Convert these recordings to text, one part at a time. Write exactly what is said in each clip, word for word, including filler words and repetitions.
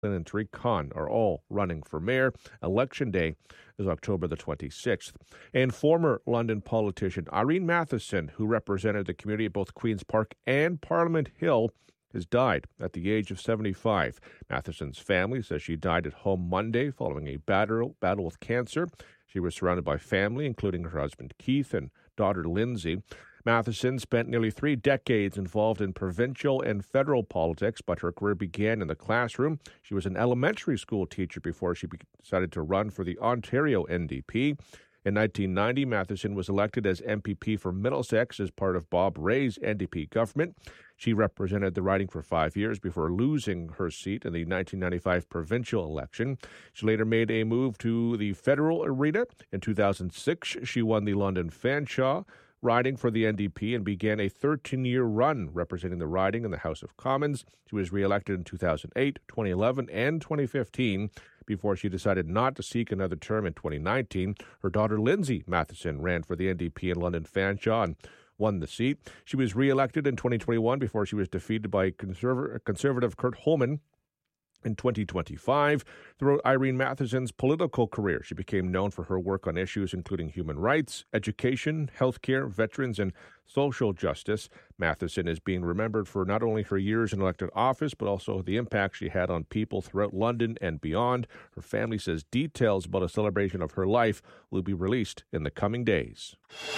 and Tariq Khan are all running for mayor. Election day is October the twenty-sixth. And former London politician Irene Matheson, who represented the community at both Queen's Park and Parliament Hill, has died at the age of seventy-five. Matheson's family says she died at home Monday following a battle, battle with cancer. She was surrounded by family, including her husband Keith and daughter Lindsay. Matheson spent nearly three decades involved in provincial and federal politics, but her career began in the classroom. She was an elementary school teacher before she decided to run for the Ontario N D P. In nineteen ninety, Matheson was elected as M P P for Middlesex as part of Bob Rae's N D P government. She represented the riding for five years before losing her seat in the nineteen ninety-five provincial election. She later made a move to the federal arena. In two thousand six, she won the London Fanshawe riding for the N D P and began a thirteen-year run representing the riding in the House of Commons. She was re-elected in two thousand eight, twenty eleven, and twenty fifteen before she decided not to seek another term in twenty nineteen. Her daughter Lindsay Matheson ran for the N D P in London Fanshawe and won the seat. She was re-elected in twenty twenty-one before she was defeated by conserv- conservative Kurt Holman. In twenty twenty-five, throughout Irene Matheson's political career, she became known for her work on issues including human rights, education, healthcare, veterans, and social justice. Matheson is being remembered for not only her years in elected office, but also the impact she had on people throughout London and beyond. Her family says details about a celebration of her life will be released in the coming days.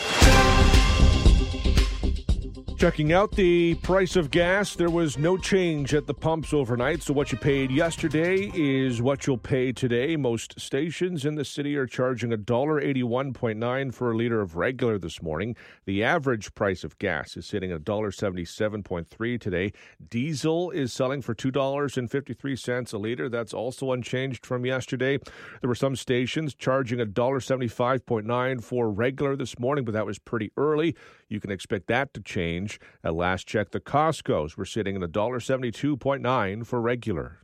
Checking out the price of gas, there was no change at the pumps overnight, so what you paid yesterday is what you'll pay today. Most stations in the city are charging one dollar eighty-one point nine for a liter of regular this morning. The average price of gas is sitting at one dollar seventy-seven point three today. Diesel is selling for two dollars and fifty-three cents a liter. That's also unchanged from yesterday. There were some stations charging one dollar seventy-five point nine for regular this morning, but that was pretty early. You can expect that to change. At last check, the Costco's were sitting at one dollar seventy-two point nine for regular.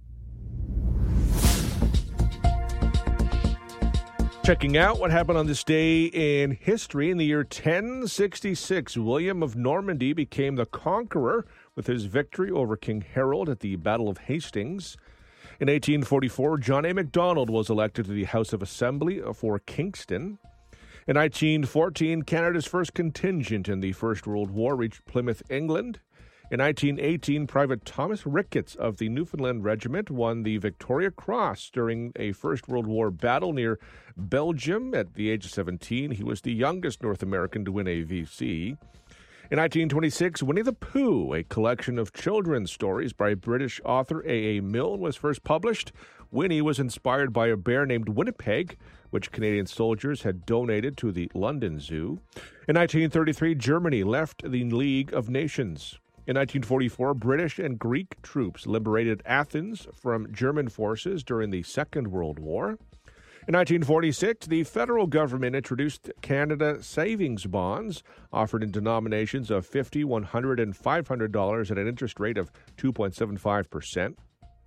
Checking out what happened on this day in history. In the year ten sixty-six, William of Normandy became the conqueror with his victory over King Harold at the Battle of Hastings. In eighteen forty-four, John A. Macdonald was elected to the House of Assembly for Kingston. In nineteen fourteen, Canada's first contingent in the First World War reached Plymouth, England. In nineteen eighteen, Private Thomas Ricketts of the Newfoundland Regiment won the Victoria Cross during a First World War battle near Belgium. At the age of seventeen, he was the youngest North American to win a V C. In nineteen twenty-six, Winnie the Pooh, a collection of children's stories by British author A A. Milne, was first published. Winnie was inspired by a bear named Winnipeg, which Canadian soldiers had donated to the London Zoo. In nineteen thirty-three, Germany left the League of Nations. In nineteen forty-four, British and Greek troops liberated Athens from German forces during the Second World War. In nineteen forty-six, the federal government introduced Canada Savings Bonds, offered in denominations of fifty dollars, one hundred dollars, and five hundred dollars at an interest rate of two point seven five percent.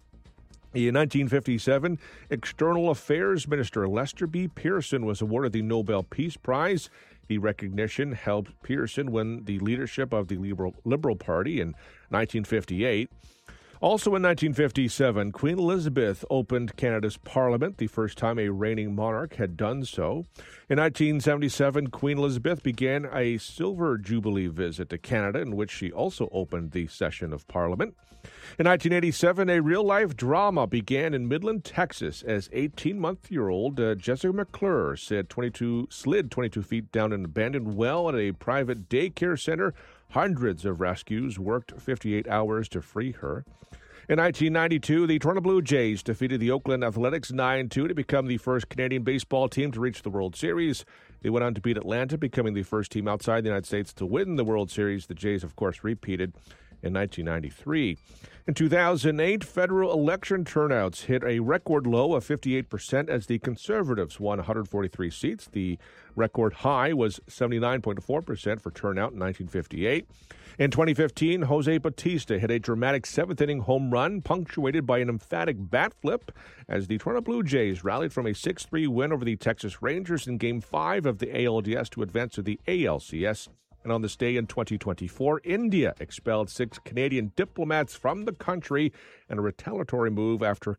In nineteen fifty-seven, External Affairs Minister Lester B. Pearson was awarded the Nobel Peace Prize. The recognition helped Pearson win the leadership of the Liberal, Liberal Party in nineteen fifty-eight. Also in nineteen fifty-seven, Queen Elizabeth opened Canada's Parliament, the first time a reigning monarch had done so. In nineteen seventy-seven, Queen Elizabeth began a Silver Jubilee visit to Canada, in which she also opened the session of Parliament. In nineteen eighty-seven, a real-life drama began in Midland, Texas, as eighteen-month-year-old uh, Jessica McClure said twenty-two, slid twenty-two feet down an abandoned well at a private daycare center. Hundreds of rescues worked fifty-eight hours to free her. In nineteen ninety-two, the Toronto Blue Jays defeated the Oakland Athletics nine two to become the first Canadian baseball team to reach the World Series. They went on to beat Atlanta, becoming the first team outside the United States to win the World Series. The Jays, of course, repeated in nineteen ninety-three. In two thousand eight, federal election turnouts hit a record low of fifty-eight percent as the Conservatives won one hundred forty-three seats. The record high was seventy-nine point four percent for turnout in nineteen fifty-eight. In twenty fifteen, Jose Bautista hit a dramatic seventh-inning home run, punctuated by an emphatic bat flip, as the Toronto Blue Jays rallied from a six three win over the Texas Rangers in Game five of the A L D S to advance to the A L C S. And on this day in twenty twenty-four, India expelled six Canadian diplomats from the country in a retaliatory move after